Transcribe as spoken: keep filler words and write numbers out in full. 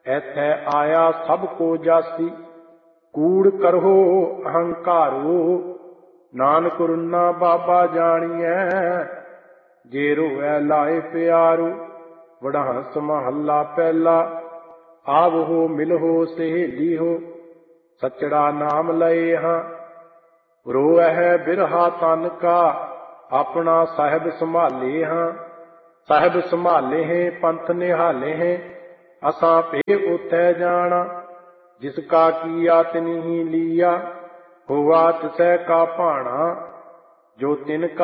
ਐਥੈ ਆਇਆ ਸਭ ਕੋ ਜਾਸੀ। ਕੂੜ ਕਰੋ ਅਹੰਕਾਰੋ, ਨਾਨਕ ਰੁਨਾ ਬਾਬਾ ਜਾਣੀਐ। ਜੇ ਰੋਵੈ ਲਾਏ ਪਿਆਰੋ, ਵਡਹੰਸ ਮਹੱਲਾ ਪਹਿਲਾ। ਆਵਹੋ ਮਿਲਹੋ ਸਹੇਲੀ ਹੋ, ਸਚੜਾ ਨਾਮ ਲਏ ਹਾਂ। ਰੋਵਹਿ ਬਿਰਹਾ ਤਨ ਕਾ, ਆਪਣਾ ਸਾਹਿਬ ਸੰਭਾਲੇ ਹਾਂ। ਸਾਹਿਬ ਸੰਭਾਲੇ ਹੈ ਪੰਥ ਨਿਹਾਲੇ ਹੈ, ਅਸਾਂ ਭੇ ਉਥੈ ਜਾਣਾ। ਜਿਸ ਕਾ ਕੀਆ ਤਿਨਿ ਹੀ ਲੀਆ, ਹੋਆ ਤਿਸੈ ਕਾ ਭਾਣਾ। ਜੋ ਤਿਨ ਕਾ